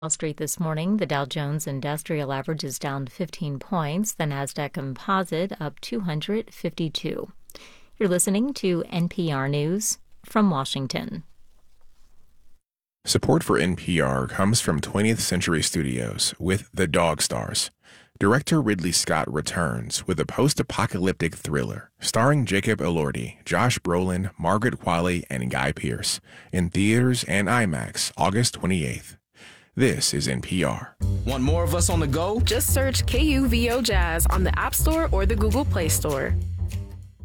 Wall Street this morning, the Dow Jones Industrial Average is down 15 points, the Nasdaq Composite up 252. You're listening to NPR News from Washington. Support for NPR comes from 20th Century Studios with The Dog Stars. Director Ridley Scott returns with a post-apocalyptic thriller starring Jacob Elordi, Josh Brolin, Margaret Qualley, and Guy Pearce in theaters and IMAX August 28th. This is NPR. Want more of us on the go? Just search KUVO Jazz on the App Store or the Google Play Store.